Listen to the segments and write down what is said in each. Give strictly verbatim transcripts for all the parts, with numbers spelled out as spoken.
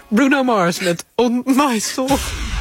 Bruno Mars met On My Soul.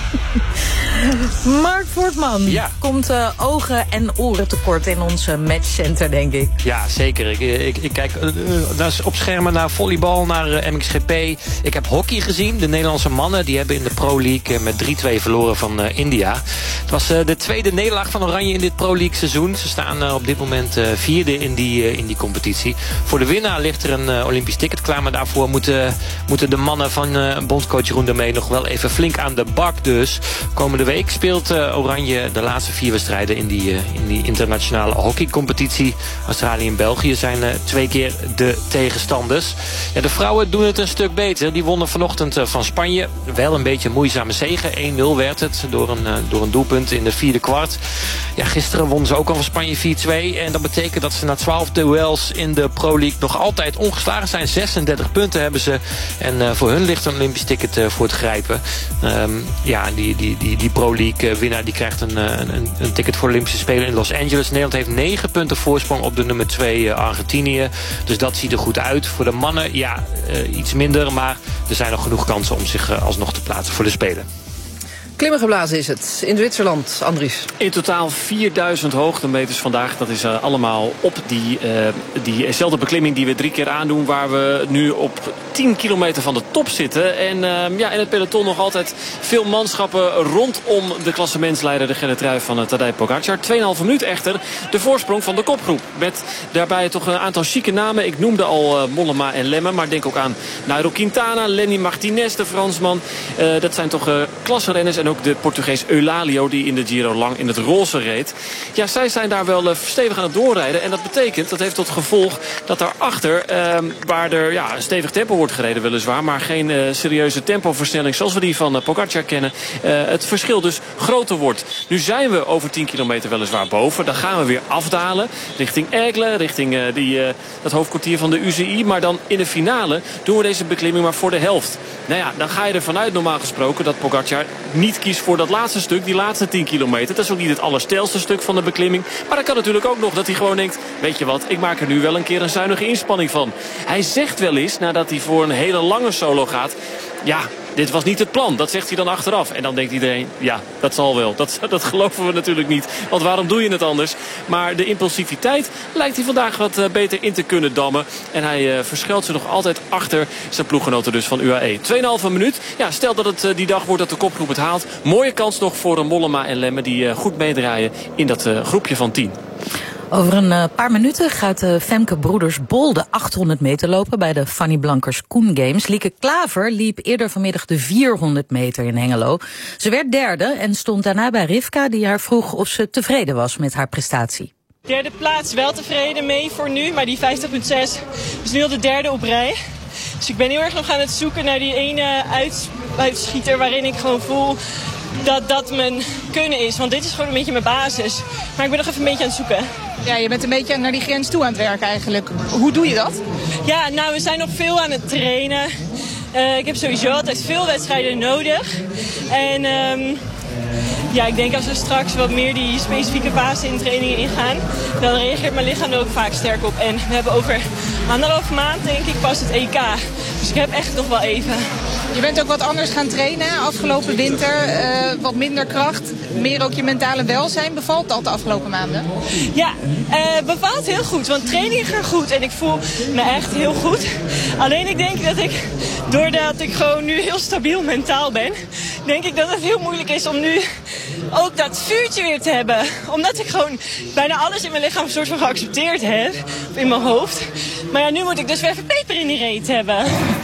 Mark Voortman, ja. komt uh, ogen en oren tekort in onze matchcenter, denk ik. Ja, zeker. Ik, ik, ik kijk uh, op schermen naar volleybal, naar uh, M X G P. Ik heb hockey gezien. De Nederlandse mannen die hebben in de Pro League uh, met drie twee verloren van uh, India. Het was uh, de tweede nederlaag van Oranje in dit Pro League seizoen. Ze staan uh, op dit moment uh, vierde in die, uh, in die competitie. Voor de winnaar ligt er een uh, Olympisch ticket klaar. Maar daarvoor moeten, moeten de mannen van uh, bondscoach Jeroen Daarmee nog wel even flink aan de bak. Dus komende week speelt uh, Oranje de laatste vier wedstrijden in die, uh, in die internationale hockeycompetitie. Australië en België zijn uh, twee keer de tegenstanders. Ja, de vrouwen doen het een stuk beter. Die wonnen vanochtend uh, van Spanje. Wel een beetje een moeizame zege. één nul werd het door een, uh, door een doelpunt in de vierde kwart. Ja, gisteren wonnen ze ook al van Spanje vier twee. En dat betekent dat ze na twaalf duels in de Pro League nog altijd ongeslagen zijn. zesendertig punten hebben ze. En uh, voor hun ligt een Olympisch ticket uh, voor het grijpen. Um, ja, die, die, die, die Pro League winnaar die krijgt een, een, een ticket voor de Olympische Spelen in Los Angeles. Nederland heeft negen punten voorsprong op de nummer twee uh, Argentinië. Dus dat ziet er goed uit. Voor de mannen, ja, uh, iets minder. Maar er zijn nog genoeg kansen om zich uh, alsnog te plaatsen voor de Spelen. Klimmen geblazen is het in Zwitserland, Andries. In totaal vierduizend hoogtemeters vandaag. Dat is uh, allemaal op die, uh, diezelfde beklimming die we drie keer aandoen. Waar we nu op tien kilometer van de top zitten. En uh, ja, in het peloton nog altijd veel manschappen rondom de klassementsleider, de gele trui van uh, Tadej Pogacar. tweeënhalve minuut echter de voorsprong van de kopgroep. Met daarbij toch een aantal chique namen. Ik noemde al uh, Mollema en Lemme. Maar denk ook aan Nairo Quintana, Lenny Martinez, de Fransman. Uh, dat zijn toch uh, klasserenners. En ook de Portugees Eulalio die in de Giro lang in het roze reed. Ja, zij zijn daar wel uh, stevig aan het doorrijden. En dat betekent, dat heeft tot gevolg dat daarachter, uh, waar er ja, een stevig tempo wordt gereden weliswaar, maar geen uh, serieuze tempoversnelling zoals we die van uh, Pogacar kennen, uh, het verschil dus groter wordt. Nu zijn we over tien kilometer weliswaar boven. Dan gaan we weer afdalen richting Aigle, richting uh, die, uh, dat hoofdkwartier van de U C I. Maar dan in de finale doen we deze beklimming maar voor de helft. Nou ja, dan ga je er vanuit normaal gesproken dat Pogacar niet kiest voor dat laatste stuk, die laatste tien kilometer. Dat is ook niet het allersteilste stuk van de beklimming. Maar dan kan natuurlijk ook nog dat hij gewoon denkt, weet je wat, ik maak er nu wel een keer een zuinige inspanning van. Hij zegt wel eens, nadat hij voor een hele lange solo gaat, ja, dit was niet het plan. Dat zegt hij dan achteraf. En dan denkt iedereen, ja, dat zal wel. Dat, dat geloven we natuurlijk niet. Want waarom doe je het anders? Maar de impulsiviteit lijkt hij vandaag wat uh, beter in te kunnen dammen. En hij uh, verschuilt zich nog altijd achter zijn ploeggenoten dus van U A E. tweeënhalve minuut. Ja, stel dat het uh, die dag wordt dat de kopgroep het haalt. Mooie kans nog voor uh, Mollema en Lemme die uh, goed meedraaien in dat uh, groepje van tien. Over een uh, paar minuten gaat de Femke Broeders Bol de achthonderd meter lopen bij de Fanny Blankers Koen Games. Lieke Klaver liep eerder vanmiddag de vierhonderd meter in Hengelo. Ze werd derde en stond daarna bij Rivka, die haar vroeg of ze tevreden was met haar prestatie. Derde plaats, wel tevreden mee voor nu, maar die vijftig komma zes is nu al de derde op rij. Dus ik ben heel erg nog aan het zoeken naar die ene uits- uitschieter waarin ik gewoon voel dat dat mijn kunnen is. Want dit is gewoon een beetje mijn basis. Maar ik ben nog even een beetje aan het zoeken. Ja, je bent een beetje naar die grens toe aan het werken eigenlijk. Hoe doe je dat? Ja, nou, we zijn nog veel aan het trainen. Uh, ik heb sowieso altijd veel wedstrijden nodig. En um, ja, ik denk als we straks wat meer die specifieke fase in trainingen ingaan, dan reageert mijn lichaam er ook vaak sterk op. En we hebben over anderhalf maand denk ik pas het E K. Dus ik heb echt nog wel even. Je bent ook wat anders gaan trainen afgelopen winter. Uh, wat minder kracht. Meer ook je mentale welzijn. Bevalt dat de afgelopen maanden? Ja, uh, bevalt heel goed. Want training gaat goed. En ik voel me echt heel goed. Alleen ik denk dat ik, doordat ik gewoon nu heel stabiel mentaal ben, denk ik dat het heel moeilijk is om nu ook dat vuurtje weer te hebben. Omdat ik gewoon bijna alles in mijn lichaam een soort van geaccepteerd heb. In mijn hoofd. Maar ja, nu moet ik dus weer even peper in die reet hebben.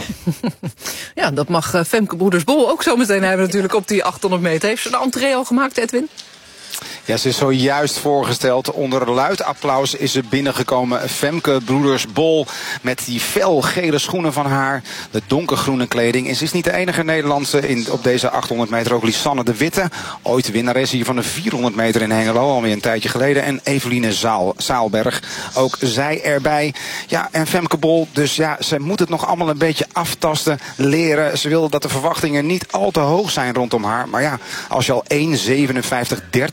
Ja, dat mag uh, Femke Broeders Bol ook zo meteen hebben natuurlijk op die achthonderd meter. Heeft ze de entree al gemaakt, Edwin? Ja, ze is zojuist voorgesteld. Onder luid applaus is ze binnengekomen. Femke Broeders Bol met die felgele schoenen van haar. De donkergroene kleding. En ze is niet de enige Nederlandse in, op deze achthonderd meter. Ook Lisanne de Witte. Ooit winnares hier van de vierhonderd meter in Hengelo. Alweer een tijdje geleden. En Eveline Zaal, Zaalberg. Ook zij erbij. Ja, en Femke Bol. Dus ja, ze moet het nog allemaal een beetje aftasten. Leren. Ze wil dat de verwachtingen niet al te hoog zijn rondom haar. Maar ja, als je al één zevenenvijftig dertien loopt.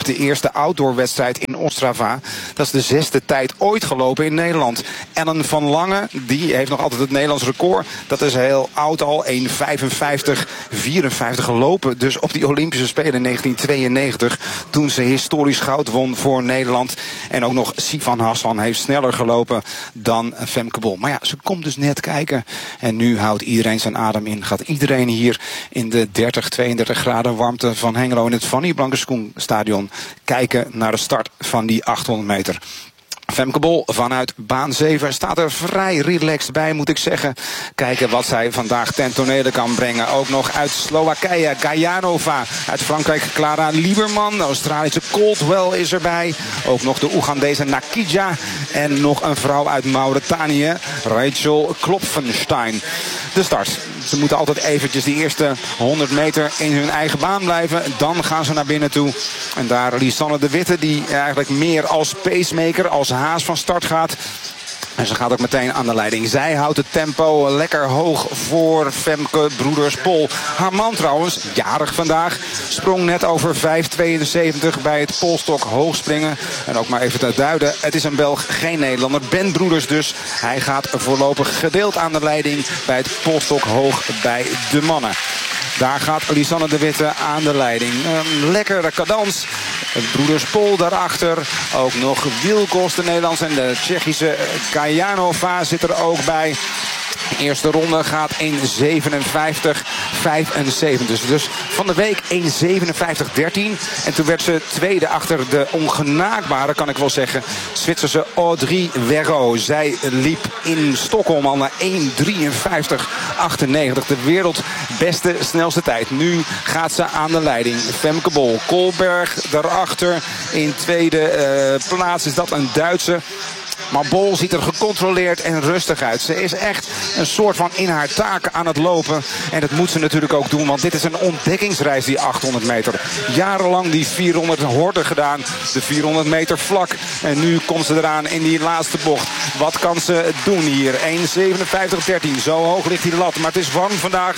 op de eerste outdoorwedstrijd in Ostrava. Dat is de zesde tijd ooit gelopen in Nederland. Ellen van Lange, die heeft nog altijd het Nederlands record. Dat is heel oud al, één vijfenvijftig vierenvijftig gelopen. Dus op die Olympische Spelen in negentien tweeënnegentig. Toen ze historisch goud won voor Nederland. En ook nog Sivan Hassan heeft sneller gelopen dan Femke Bol. Maar ja, ze komt dus net kijken. En nu houdt iedereen zijn adem in. Gaat iedereen hier in de dertig, tweeëndertig graden warmte van Hengelo in het Fanny Blankers-Koen-stadion kijken naar de start van die achthonderd meter. Femke Bol vanuit baan zeven staat er vrij relaxed bij, moet ik zeggen. Kijken wat zij vandaag ten tonele kan brengen. Ook nog uit Slowakije, Gajanova. Uit Frankrijk, Clara Lieberman. De Australische Caldwell is erbij. Ook nog de Oegandese Nakija. En nog een vrouw uit Mauritanië, Rachel Klopfenstein. De start. Ze moeten altijd eventjes die eerste honderd meter in hun eigen baan blijven. Dan gaan ze naar binnen toe. En daar Lisanne de Witte, die eigenlijk meer als pacemaker, als haas van start gaat. En ze gaat ook meteen aan de leiding. Zij houdt het tempo lekker hoog voor Femke Broeders-Bol. Haar man trouwens, jarig vandaag, sprong net over vijf tweeënzeventig bij het polstok hoogspringen. En ook maar even te duiden, het is een Belg, geen Nederlander. Ben Broeders dus. Hij gaat voorlopig gedeeld aan de leiding bij het polstok hoog bij de mannen. Daar gaat Lisanne de Witte aan de leiding. Een lekkere cadans. Broeders-Bol daarachter. Ook nog Wilkos, de Nederlandse, en de Tsjechische Gajanova zit er ook bij. De eerste ronde gaat één zevenenvijftig vijfenzeventig. Dus van de week één zevenenvijftig dertien. En toen werd ze tweede achter de ongenaakbare, kan ik wel zeggen, Zwitserse Audrey Werro. Zij liep in Stockholm al naar één drieënvijftig achtennegentig. De wereldbeste snelste tijd. Nu gaat ze aan de leiding. Femke Bol. Kohlberg daarachter. In tweede uh, plaats is dat een Duitse. Maar Bol ziet er gecontroleerd en rustig uit. Ze is echt een soort van in haar taken aan het lopen. En dat moet ze natuurlijk ook doen, want dit is een ontdekkingsreis, die achthonderd meter. Jarenlang die vierhonderd horden gedaan. De vierhonderd meter vlak. En nu komt ze eraan in die laatste bocht. Wat kan ze doen hier? één zevenenvijftig dertien. Zo hoog ligt die lat. Maar het is warm vandaag.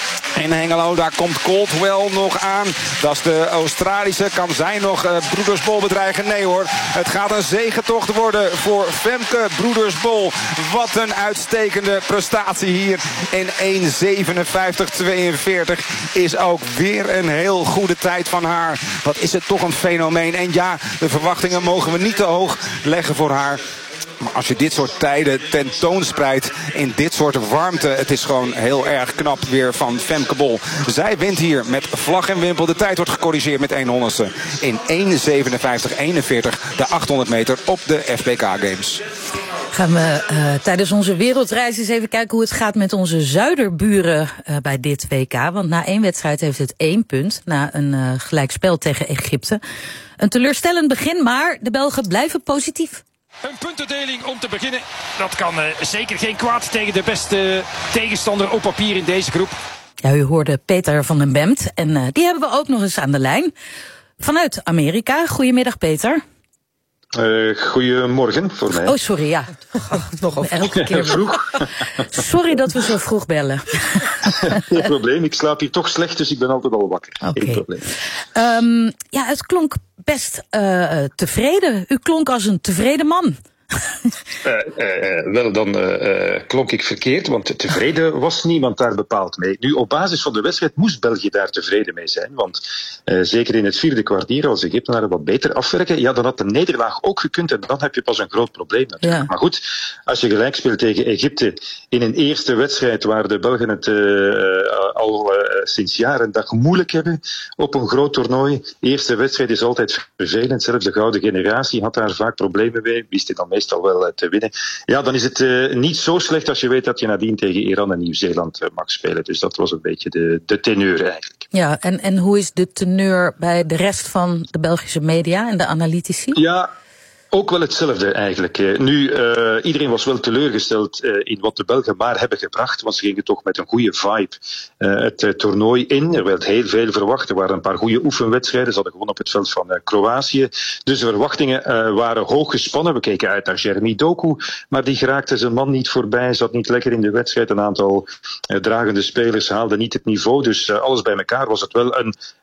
In Hengelo, daar komt Caldwell nog aan. Dat is de Australische. Kan zij nog uh, Broeders-Bol bedreigen? Nee hoor. Het gaat een zegentocht worden voor Femke Broeders-Bol. Wat een uitstekende prestatie hier in één zevenenvijftig tweeënveertig. Is ook weer een heel goede tijd van haar. Wat is het toch een fenomeen. En ja, de verwachtingen mogen we niet te hoog leggen voor haar. Maar als je dit soort tijden tentoonspreidt in dit soort warmte, het is gewoon heel erg knap weer van Femke Bol. Zij wint hier met vlag en wimpel. De tijd wordt gecorrigeerd met één honderdste in één zevenenvijftig eenenveertig. De achthonderd meter op de F B K Games. Gaan we uh, tijdens onze wereldreis eens even kijken hoe het gaat met onze zuiderburen uh, bij dit W K. Want na één wedstrijd heeft het één punt, na een uh, gelijkspel tegen Egypte. Een teleurstellend begin, maar de Belgen blijven positief. Een puntendeling om te beginnen. Dat kan uh, zeker geen kwaad tegen de beste tegenstander op papier in deze groep. Ja, u hoorde Peter van den Bemt en uh, die hebben we ook nog eens aan de lijn. Vanuit Amerika. Goedemiddag, Peter. Uh, goedemorgen voor mij. Oh, sorry, ja. Oh, nog elke keer vroeg. Sorry dat we zo vroeg bellen. Geen probleem, ik slaap hier toch slecht, dus ik ben altijd al wakker. Okay. Geen probleem. Um, ja, het klonk best uh, tevreden. U klonk als een tevreden man. Uh, uh, wel, dan uh, klonk ik verkeerd, want tevreden was niemand daar bepaald mee. Nu, op basis van de wedstrijd moest België daar tevreden mee zijn, want uh, zeker in het vierde kwartier, als Egyptenaren wat beter afwerken, ja, dan had de nederlaag ook gekund en dan heb je pas een groot probleem natuurlijk. Ja. Maar goed, als je gelijk speelt tegen Egypte in een eerste wedstrijd waar de Belgen het uh, al uh, sinds jaren een dag moeilijk hebben op een groot toernooi. Eerste wedstrijd is altijd vervelend, zelfs de gouden generatie had daar vaak problemen mee, wist hij dan meestal meestal wel uh, te winnen. Ja, dan is het uh, niet zo slecht als je weet dat je nadien tegen Iran en Nieuw-Zeeland uh, mag spelen. Dus dat was een beetje de, de teneur eigenlijk. Ja, en, en hoe is de teneur bij de rest van de Belgische media en de analytici? Ja, ook wel hetzelfde eigenlijk. Nu, uh, iedereen was wel teleurgesteld uh, in wat de Belgen maar hebben gebracht, want ze gingen toch met een goede vibe uh, het uh, toernooi in. Er werd heel veel verwacht. Er waren een paar goede oefenwedstrijden. Ze hadden gewonnen op het veld van uh, Kroatië. Dus de verwachtingen uh, waren hoog gespannen. We keken uit naar Jeremy Doku, maar die geraakte zijn man niet voorbij. Zat niet lekker in de wedstrijd. Een aantal uh, dragende spelers haalden niet het niveau. Dus uh, alles bij elkaar was het wel een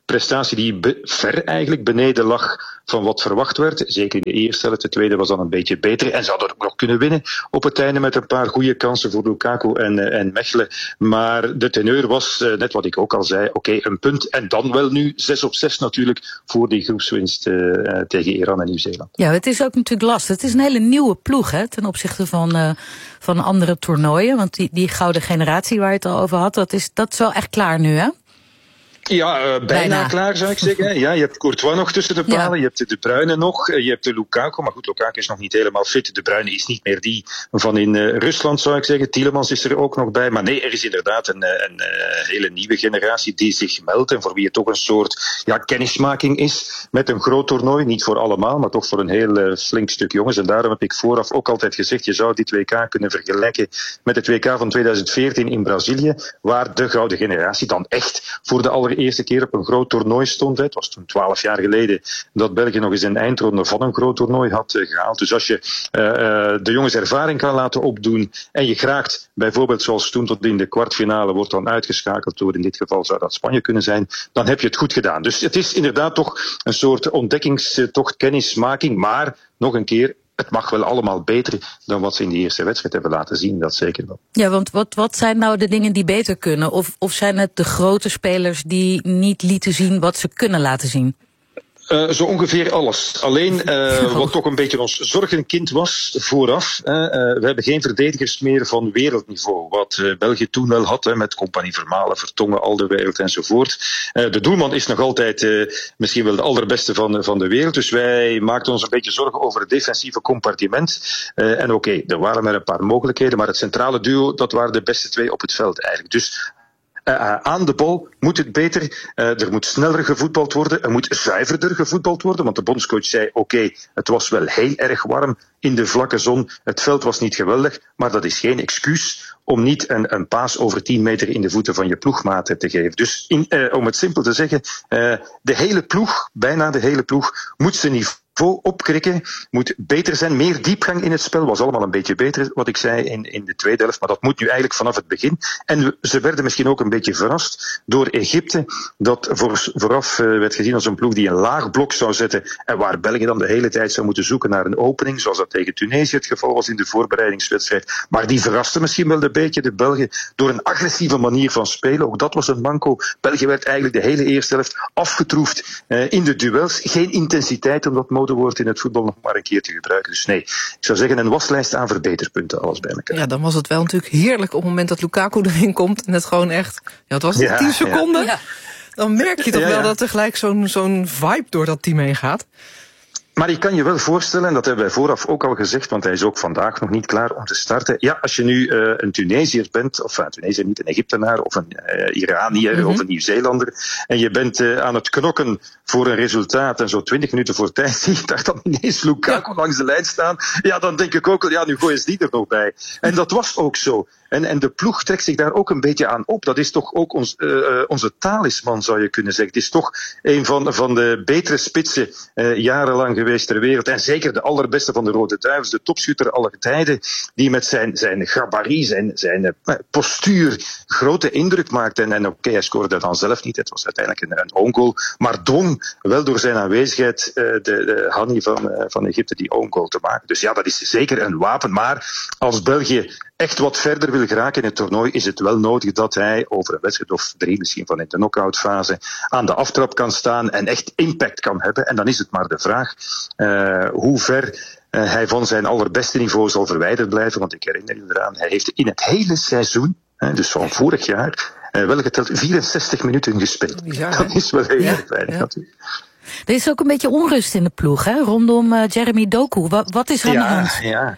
prestatie die be- ver eigenlijk beneden lag van wat verwacht werd. Zeker in de eerste helft. De tweede was dan een beetje beter. En ze hadden ook nog kunnen winnen op het einde met een paar goede kansen voor Lukaku en, en Mechelen. Maar de teneur was, uh, net wat ik ook al zei, oké, okay, een punt. En dan wel nu zes op zes natuurlijk voor die groepswinst uh, tegen Iran en Nieuw-Zeeland. Ja, het is ook natuurlijk lastig. Het is een hele nieuwe ploeg hè, ten opzichte van, uh, van andere toernooien. Want die, die gouden generatie waar je het al over had, dat is, dat is wel echt klaar nu, hè? Ja, uh, bijna, bijna klaar zou ik zeggen. Ja, je hebt Courtois nog tussen de palen, ja. Je hebt De Bruyne nog, je hebt de Lukaku, maar goed, Lukaku is nog niet helemaal fit. De Bruyne is niet meer die van in uh, Rusland, zou ik zeggen. Tielemans is er ook nog bij. Maar nee, er is inderdaad een, een, een hele nieuwe generatie die zich meldt en voor wie het toch een soort ja, kennismaking is met een groot toernooi. Niet voor allemaal, maar toch voor een heel uh, flink stuk jongens. En daarom heb ik vooraf ook altijd gezegd, je zou dit W K kunnen vergelijken met het W K van tweeduizend veertien in Brazilië, waar de gouden generatie dan echt voor de allereerste eerste keer op een groot toernooi stond. Het was toen twaalf jaar geleden dat België nog eens een eindronde van een groot toernooi had uh, gehaald. Dus als je uh, uh, de jongens ervaring kan laten opdoen en je geraakt, bijvoorbeeld zoals toen tot in de kwartfinale wordt dan uitgeschakeld door, in dit geval zou dat Spanje kunnen zijn, dan heb je het goed gedaan. Dus het is inderdaad toch een soort ontdekkingstocht, kennismaking, maar nog een keer, het mag wel allemaal beter dan wat ze in de eerste wedstrijd hebben laten zien, dat zeker wel. Ja, want wat, wat zijn nou de dingen die beter kunnen? Of, of zijn het de grote spelers die niet lieten zien wat ze kunnen laten zien? Uh, zo ongeveer alles. Alleen uh, wat toch een beetje ons zorgenkind was vooraf. Uh, uh, we hebben geen verdedigers meer van wereldniveau. Wat uh, België toen wel had, hè, met Compagnie Vermalen, Vertongen, Alderweireld enzovoort. Uh, de doelman is nog altijd uh, misschien wel de allerbeste van, van de wereld. Dus wij maakten ons een beetje zorgen over het defensieve compartiment. Uh, en oké, okay, er waren maar een paar mogelijkheden. Maar het centrale duo, dat waren de beste twee op het veld eigenlijk. Dus Uh, aan de bal moet het beter. Uh, er moet sneller gevoetbald worden. Er moet zuiverder gevoetbald worden. Want de bondscoach zei, oké, okay, het was wel heel erg warm in de vlakke zon. Het veld was niet geweldig. Maar dat is geen excuus om niet een, een paas over tien meter in de voeten van je ploegmaten te geven. Dus in, uh, om het simpel te zeggen, uh, de hele ploeg, bijna de hele ploeg, moet zijn niveau opkrikken, moet beter zijn, meer diepgang in het spel, was allemaal een beetje beter, wat ik zei in, in de tweede helft, maar dat moet nu eigenlijk vanaf het begin. En we, ze werden misschien ook een beetje verrast door Egypte, dat voor, vooraf uh, werd gezien als een ploeg die een laag blok zou zetten en waar België dan de hele tijd zou moeten zoeken naar een opening, zoals dat tegen Tunesië het geval was in de voorbereidingswedstrijd. Maar die verraste misschien wel een beetje de Belgen door een agressieve manier van spelen. Ook dat was een manco. België werd eigenlijk de hele eerste helft afgetroefd uh, in de duels. Geen intensiteit, om dat modewoord in het voetbal nog maar een keer te gebruiken. Dus nee, ik zou zeggen een waslijst aan verbeterpunten, alles bij elkaar. Ja, dan was het wel natuurlijk heerlijk op het moment dat Lukaku erin komt en het gewoon echt, ja, het was het, ja, tien seconden. Ja. Dan merk je toch ja, wel ja. dat er gelijk zo'n, zo'n vibe door dat team heen gaat. Maar ik kan je wel voorstellen, en dat hebben wij vooraf ook al gezegd, want hij is ook vandaag nog niet klaar om te starten. Ja, als je nu uh, een Tunesiër bent, of een Tunesiër niet, een Egyptenaar, of een uh, Iranier, mm-hmm. of een Nieuw-Zeelander, en je bent uh, aan het knokken voor een resultaat, en zo twintig minuten voor tijd zie je daar dan ineens Lukaku ja. langs de lijn staan, ja, dan denk ik ook wel, ja, nu gooi je die er nog bij. En dat was ook zo. En, en de ploeg trekt zich daar ook een beetje aan op. Dat is toch ook ons, uh, onze talisman, zou je kunnen zeggen. Het is toch een van, van de betere spitsen uh, jarenlang geweest ter wereld. En zeker de allerbeste van de Rode Duivels, de topschutter aller tijden, die met zijn, zijn gabarit, zijn, zijn uh, postuur grote indruk maakt. En, en oké, okay, hij scoorde dan zelf niet. Het was uiteindelijk een, een own goal. Maar dwong wel door zijn aanwezigheid uh, de, de Hani van, uh, van Egypte die own goal te maken. Dus ja, dat is zeker een wapen. Maar als België echt wat verder wil geraken in het toernooi, is het wel nodig dat hij over een wedstrijd of drie, misschien van in de knock-out fase, aan de aftrap kan staan en echt impact kan hebben. En dan is het maar de vraag uh, hoe ver uh, hij van zijn allerbeste niveau zal verwijderd blijven. Want ik herinner je eraan, hij heeft in het hele seizoen, uh, dus van vorig jaar, uh, wel geteld vierenzestig minuten gespeeld. Ja, dat is wel heel ja, erg weinig ja. natuurlijk. Er is ook een beetje onrust in de ploeg, hè? Rondom uh, Jeremy Doku. Wat, wat is er aan ja, de hand? Ja.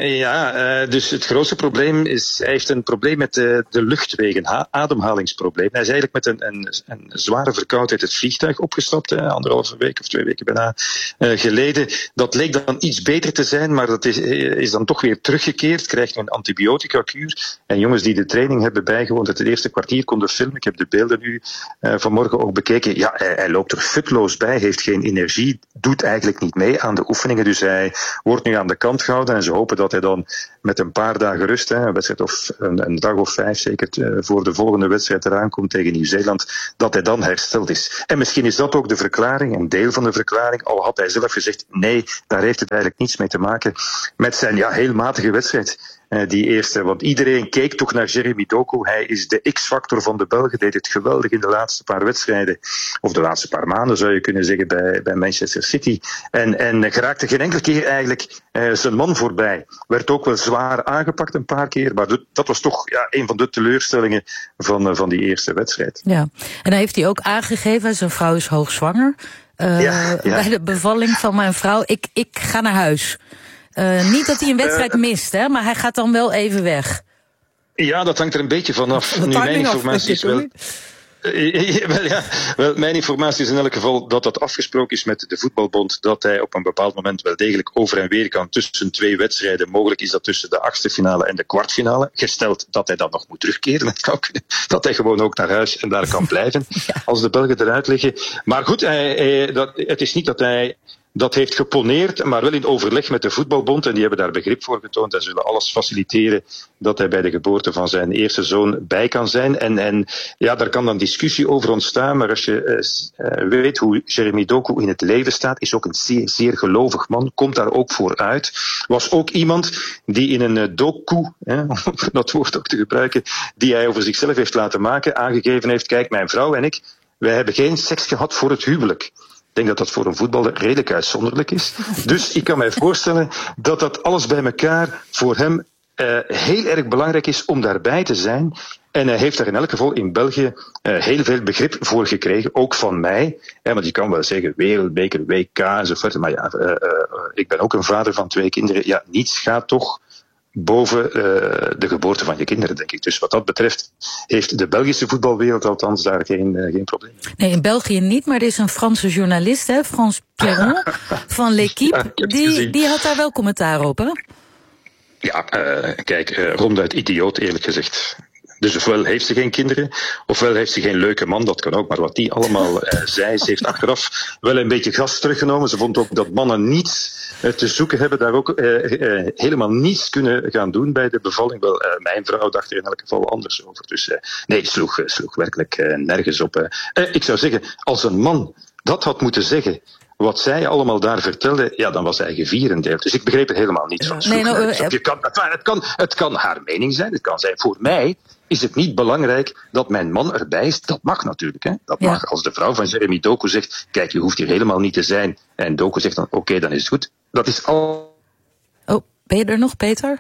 Ja, uh, dus het grootste probleem is, hij heeft een probleem met de, de luchtwegen, ha- ademhalingsprobleem. Hij is eigenlijk met een, een, een zware verkoudheid het vliegtuig opgestapt, hè, anderhalve week of twee weken bijna uh, geleden. Dat leek dan iets beter te zijn, maar dat is, is dan toch weer teruggekeerd, krijgt een antibiotica-kuur. En jongens die de training hebben bijgewoond, het eerste kwartier konden filmen, ik heb de beelden nu uh, vanmorgen ook bekeken, ja, hij, hij loopt er futloos bij, heeft geen energie, doet eigenlijk niet mee aan de oefeningen, dus hij wordt nu aan de kant gehouden en ze hopen dat dat hij dan met een paar dagen rust, hè, een wedstrijd of een, een dag of vijf zeker uh, voor de volgende wedstrijd eraan komt tegen Nieuw-Zeeland, dat hij dan hersteld is. En misschien is dat ook de verklaring, een deel van de verklaring, al had hij zelf gezegd, nee, daar heeft het eigenlijk niets mee te maken met zijn ja, heel matige wedstrijd. Uh, die eerste, want iedereen keek toch naar Jeremy Doku. Hij is de X-factor van de Belgen, deed het geweldig in de laatste paar wedstrijden, of de laatste paar maanden zou je kunnen zeggen, bij, bij Manchester City. En, en geraakte geen enkele keer eigenlijk uh, zijn man voorbij. Werd ook wel zwaar aangepakt een paar keer, maar dat was toch ja, een van de teleurstellingen van, uh, van die eerste wedstrijd. Ja, en dan heeft hij ook aangegeven, zijn vrouw is hoogzwanger. Uh, ja, ja. Bij de bevalling van mijn vrouw, ik, ik ga naar huis. Uh, niet dat hij een wedstrijd uh, mist, hè, maar hij gaat dan wel even weg. Ja, dat hangt er een beetje vanaf. Nu, mijn informatie is wel... Uh, wel, ja, wel, mijn informatie is in elk geval dat dat afgesproken is met de voetbalbond, dat hij op een bepaald moment wel degelijk over en weer kan tussen twee wedstrijden. Mogelijk is dat tussen de achtste finale en de kwartfinale. Gesteld dat hij dan nog moet terugkeren. Dat, kan, dat hij gewoon ook naar huis en daar kan blijven, ja. Als de Belgen eruit liggen. Maar goed, hij, hij, dat, het is niet dat hij... dat heeft geponeerd, maar wel in overleg met de voetbalbond. En die hebben daar begrip voor getoond en zullen alles faciliteren dat hij bij de geboorte van zijn eerste zoon bij kan zijn. En, en ja, daar kan dan discussie over ontstaan. Maar als je uh, weet hoe Jeremy Doku in het leven staat, is ook een zeer, zeer gelovig man. Komt daar ook voor uit. Was ook iemand die in een uh, docu, hè, om dat woord ook te gebruiken, die hij over zichzelf heeft laten maken, aangegeven heeft, kijk, mijn vrouw en ik, wij hebben geen seks gehad voor het huwelijk. Ik denk dat dat voor een voetballer redelijk uitzonderlijk is. Dus ik kan mij voorstellen dat dat alles bij elkaar voor hem uh, heel erg belangrijk is om daarbij te zijn. En hij heeft daar in elk geval in België uh, heel veel begrip voor gekregen, ook van mij. Hè, want je kan wel zeggen wereldbeker, W K enzovoort. Maar ja, uh, uh, ik ben ook een vader van twee kinderen. Ja, niets gaat toch boven uh, de geboorte van je kinderen, denk ik. Dus wat dat betreft heeft de Belgische voetbalwereld althans daar geen, uh, geen probleem. Nee, in België niet, maar er is een Franse journalist, hè, Frans Pierron, van L'Équipe, ja, die, die had daar wel commentaar op, hè? Ja, uh, kijk, uh, ronduit idioot, eerlijk gezegd. Dus ofwel heeft ze geen kinderen, ofwel heeft ze geen leuke man, dat kan ook. Maar wat die allemaal uh, zei, ze heeft achteraf wel een beetje gas teruggenomen. Ze vond ook dat mannen niets uh, te zoeken hebben, daar ook uh, uh, helemaal niets kunnen gaan doen bij de bevalling. Wel, uh, mijn vrouw dacht er in elk geval anders over. Dus uh, nee, sloeg, uh, sloeg werkelijk uh, nergens op. Uh. Uh, ik zou zeggen, als een man dat had moeten zeggen, wat zij allemaal daar vertelde, ja, dan was hij gevierendeeld. Dus ik begreep er helemaal niets van. Nee, nou, uh, het, kan, het, kan, het kan haar mening zijn, het kan zijn voor mij. Is het niet belangrijk dat mijn man erbij is? Dat mag natuurlijk. Hè? Dat ja. mag. Als de vrouw van Jeremy Doku zegt, kijk, je hoeft hier helemaal niet te zijn. En Doku zegt dan, oké, okay, dan is het goed. Dat is al... Oh, ben je er nog, Peter?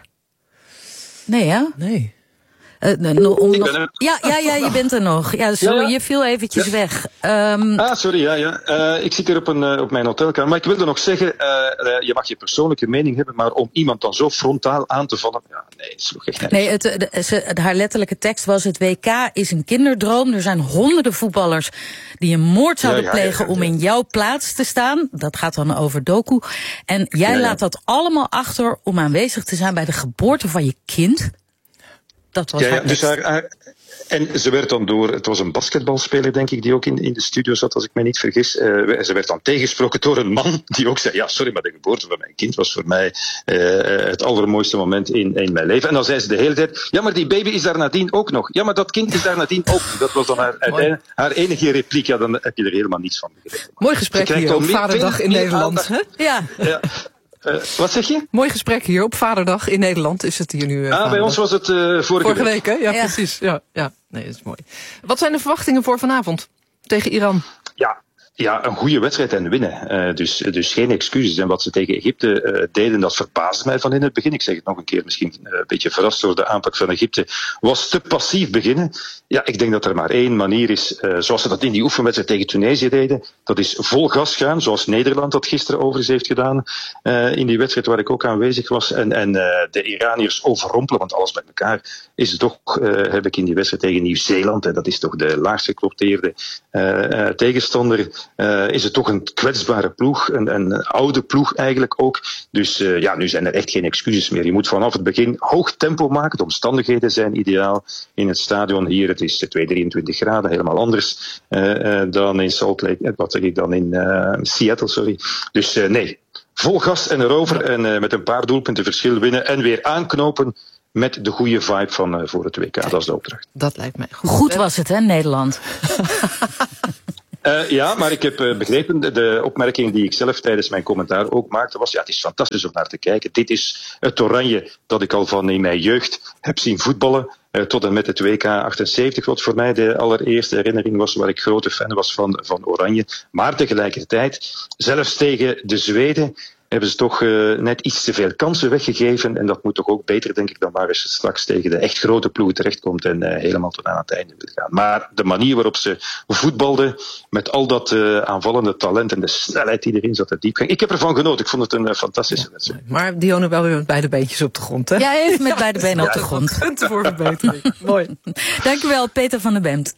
Nee, ja? Nee. Uh, no, om nog... ja, ja, ja, je bent er nog. Ja, sorry, ja, ja. Je viel eventjes ja. weg. Um... Ah, sorry, ja, ja. Uh, ik zit hier op, een, uh, op mijn hotelkamer. Maar ik wilde nog zeggen, uh, uh, je mag je persoonlijke mening hebben, maar om iemand dan zo frontaal aan te vallen, ja, nee, dat sloeg echt nergens. Nee, het, de, ze, haar letterlijke tekst was, het W K is een kinderdroom. Er zijn honderden voetballers die een moord zouden ja, ja, plegen ja, ja, ja. om in jouw plaats te staan. Dat gaat dan over Doku. En jij ja, ja. laat dat allemaal achter om aanwezig te zijn bij de geboorte van je kind. Dat was ja, ja, dus haar, haar, en ze werd dan door, het was een basketbalspeler denk ik, die ook in, in de studio zat, als ik mij niet vergis. Uh, ze werd dan tegengesproken door een man die ook zei, ja sorry, maar de geboorte van mijn kind was voor mij uh, het allermooiste moment in, in mijn leven. En dan zei ze de hele tijd, ja maar die baby is daar nadien ook nog. Ja maar dat kind is daar nadien ook nog. Dat was dan haar, haar, haar enige repliek, ja dan heb je er helemaal niets van begrepen. Mooi gesprek hier op Vaderdag in Nederland. Hè? Ja. ja. Uh, wat zeg je? Mooi gesprek hier op Vaderdag in Nederland is het hier nu. Uh, ah, bij ons was het uh, vorige, vorige week. week hè? Ja, ja, precies. Ja, ja. Nee, dat is mooi. Wat zijn de verwachtingen voor vanavond tegen Iran? Ja. Ja, een goede wedstrijd en winnen. Uh, dus, dus geen excuses. En wat ze tegen Egypte uh, deden, dat verbaasde mij van in het begin. Ik zeg het nog een keer, misschien uh, een beetje verrast door de aanpak van Egypte. Was te passief beginnen. Ja, ik denk dat er maar één manier is, uh, zoals ze dat in die oefenwedstrijd tegen Tunesië deden. Dat is vol gas gaan, zoals Nederland dat gisteren overigens heeft gedaan. Uh, in die wedstrijd waar ik ook aanwezig was. En, en uh, de Iraniërs overrompelen, want alles bij elkaar is het toch, uh, heb ik in die wedstrijd tegen Nieuw-Zeeland. En dat is toch de laagst gekwoteerde uh, uh, tegenstander. Uh, is het toch een kwetsbare ploeg, een, een oude ploeg eigenlijk ook. Dus uh, ja, nu zijn er echt geen excuses meer. Je moet vanaf het begin hoog tempo maken. De omstandigheden zijn ideaal in het stadion hier. Het is twee drieëntwintig graden, helemaal anders uh, uh, dan in Salt Lake. Wat zeg ik dan in uh, Seattle, sorry. Dus uh, nee, vol gas en erover en uh, met een paar doelpunten verschil winnen en weer aanknopen met de goede vibe van uh, voor het W K. Dat is de opdracht. Dat lijkt mij goed. Goed was het, hè, Nederland? Uh, ja, maar ik heb uh, begrepen, de, de opmerking die ik zelf tijdens mijn commentaar ook maakte, was ja, het is fantastisch om naar te kijken. Dit is het Oranje dat ik al van in mijn jeugd heb zien voetballen. Uh, tot en met het W K achtenzeventig, wat voor mij de allereerste herinnering was, waar ik grote fan was van, van Oranje. Maar tegelijkertijd, zelfs tegen de Zweden, hebben ze toch uh, net iets te veel kansen weggegeven. En dat moet toch ook beter, denk ik, dan waar ze straks tegen de echt grote ploeg terechtkomt en uh, helemaal tot aan het einde wil gaan. Maar de manier waarop ze voetbalden, met al dat uh, aanvallende talent en de snelheid die erin zat, de diepgang. Ik heb ervan genoten. Ik vond het een uh, fantastische wedstrijd. Ja, maar Dionne wel weer met beide beentjes op de grond, hè? Ja, even met beide benen op de grond. Punten voor verbetering. Mooi. Dankjewel, Peter van der Bemt.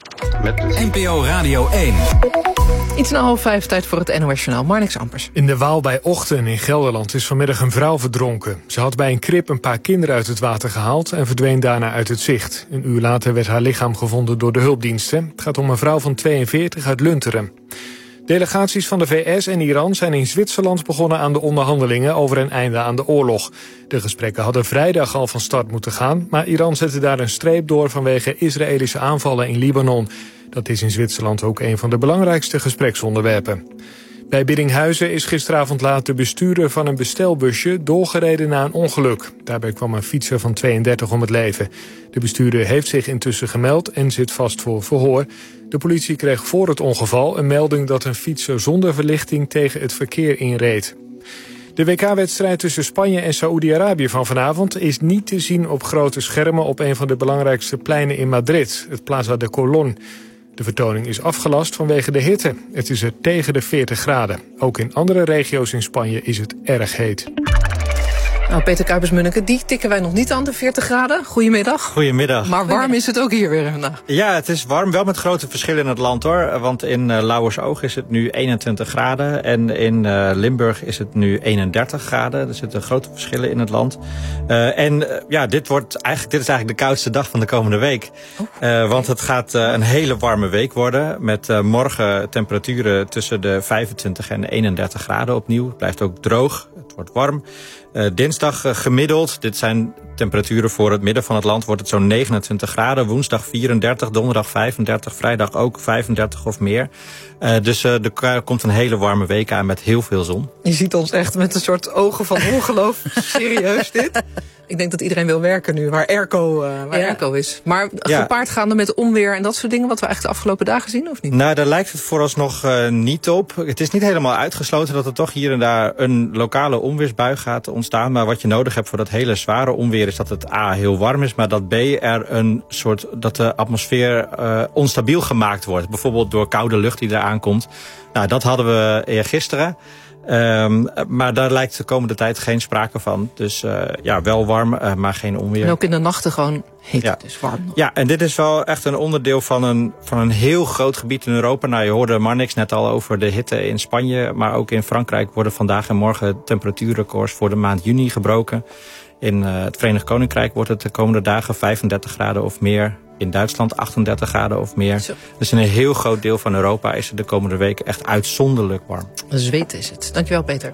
N P O Radio één. Iets na half vijf, tijd voor het N O S Journaal. Marnix Ampers. In de Waal bij Ochten in Gelderland is vanmiddag een vrouw verdronken. Ze had bij een krib een paar kinderen uit het water gehaald en verdween daarna uit het zicht. Een uur later werd haar lichaam gevonden door de hulpdiensten. Het gaat om een vrouw van tweeënveertig uit Lunteren. Delegaties van de V S en Iran zijn in Zwitserland begonnen aan de onderhandelingen over een einde aan de oorlog. De gesprekken hadden vrijdag al van start moeten gaan, maar Iran zette daar een streep door vanwege Israëlische aanvallen in Libanon. Dat is in Zwitserland ook een van de belangrijkste gespreksonderwerpen. Bij Biddinghuizen is gisteravond laat de bestuurder van een bestelbusje doorgereden na een ongeluk. Daarbij kwam een fietser van tweeëndertig om het leven. De bestuurder heeft zich intussen gemeld en zit vast voor verhoor. De politie kreeg voor het ongeval een melding dat een fietser zonder verlichting tegen het verkeer inreed. De W K-wedstrijd tussen Spanje en Saoedi-Arabië van vanavond is niet te zien op grote schermen op een van de belangrijkste pleinen in Madrid, het Plaza de Colón. De vertoning is afgelast vanwege de hitte. Het is er tegen de veertig graden. Ook in andere regio's in Spanje is het erg heet. Nou, Peter Kuipers-Munneke, die tikken wij nog niet aan, de veertig graden. Goedemiddag. Goedemiddag. Maar warm is het ook hier weer vandaag. Ja, het is warm, wel met grote verschillen in het land hoor. Want in uh, Lauwersoog is het nu eenentwintig graden en in uh, Limburg is het nu eenendertig graden. Er zitten grote verschillen in het land. Uh, en uh, ja, dit, wordt eigenlijk, dit is eigenlijk de koudste dag van de komende week. Uh, want het gaat uh, een hele warme week worden. Met uh, morgen temperaturen tussen de vijfentwintig en eenendertig graden opnieuw. Het blijft ook droog, het wordt warm. Uh, dinsdag uh, gemiddeld, dit zijn temperaturen voor het midden van het land, wordt het zo'n negenentwintig graden. Woensdag vierendertig, donderdag vijfendertig, vrijdag ook vijfendertig of meer. Uh, dus uh, er komt een hele warme week aan met heel veel zon. Je ziet ons echt met een soort ogen van ongeloof. Serieus dit? Ik denk dat iedereen wil werken nu, waar airco, uh, waar ja. airco is. Maar ja. gepaard gaande met onweer en dat soort dingen, wat we eigenlijk de afgelopen dagen zien, of niet? Nou, daar lijkt het vooralsnog uh, niet op. Het is niet helemaal uitgesloten dat er toch hier en daar een lokale onweersbui gaat ontstaan. Maar wat je nodig hebt voor dat hele zware onweer is dat het A, heel warm is, maar dat B, er een soort, dat de atmosfeer uh, onstabiel gemaakt wordt. Bijvoorbeeld door koude lucht die eraan komt. Nou, dat hadden we eergisteren. Um, maar daar lijkt de komende tijd geen sprake van. Dus uh, ja, wel warm, uh, maar geen onweer. En ook in de nachten gewoon heet, ja. dus warm. Ja, en dit is wel echt een onderdeel van een, van een heel groot gebied in Europa. Nou, je hoorde Marnix net al over de hitte in Spanje. Maar ook in Frankrijk worden vandaag en morgen temperatuurrecords voor de maand juni gebroken. In uh, het Verenigd Koninkrijk wordt het de komende dagen vijfendertig graden of meer. In Duitsland achtendertig graden of meer. Zo. Dus in een heel groot deel van Europa is het de komende weken echt uitzonderlijk warm. Zweet is het. Dankjewel, Peter.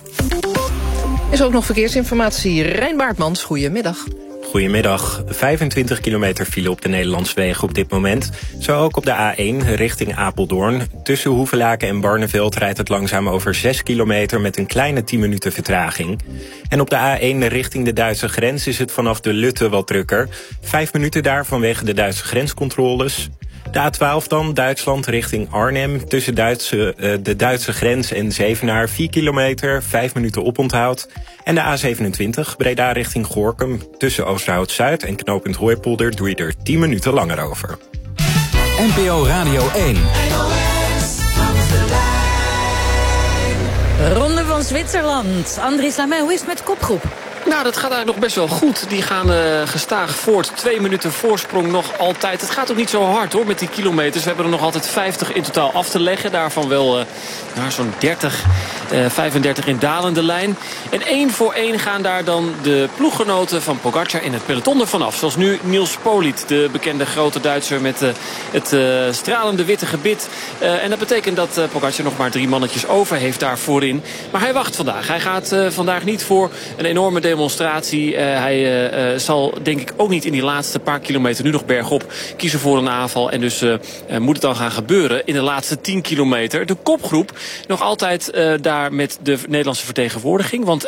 Is er ook nog verkeersinformatie. Rijn Baartmans, goedemiddag. Goedemiddag. vijfentwintig kilometer file op de Nederlandse wegen op dit moment. Zo ook op de A één richting Apeldoorn. Tussen Hoevelaken en Barneveld rijdt het langzaam over zes kilometer met een kleine tien minuten vertraging. En op de A één richting de Duitse grens is het vanaf de Lutte wat drukker. Vijf minuten daar vanwege de Duitse grenscontroles. De A twaalf dan, Duitsland richting Arnhem. Tussen Duitse, uh, de Duitse grens en Zevenaar vier kilometer, vijf minuten oponthoud. En de A zevenentwintig, Breda richting Gorinchem. Tussen Oosterhout-Zuid en knooppunt Hooipolder doe je er tien minuten langer over. N P O Radio één. Ronde van Zwitserland. Andries Lamey, hoe is het met de kopgroep? Nou, dat gaat eigenlijk nog best wel goed. Die gaan uh, gestaag voort. Twee minuten voorsprong nog altijd. Het gaat ook niet zo hard hoor met die kilometers. We hebben er nog altijd vijftig in totaal af te leggen. Daarvan wel uh, nou, zo'n dertig, uh, vijfendertig in dalende lijn. En één voor één gaan daar dan de ploeggenoten van Pogacar in het peloton ervan af. Zoals nu Nils Poliet, de bekende grote Duitser met uh, het uh, stralende witte gebit. Uh, en dat betekent dat uh, Pogacar nog maar drie mannetjes over heeft daar voorin. Maar hij wacht vandaag. Hij gaat uh, vandaag niet voor een enorme demonstratie. Uh, hij uh, uh, zal denk ik ook niet in die laatste paar kilometer nu nog bergop kiezen voor een aanval. En dus uh, uh, moet het dan gaan gebeuren in de laatste tien kilometer. De kopgroep nog altijd uh, daar met de Nederlandse vertegenwoordiging. Want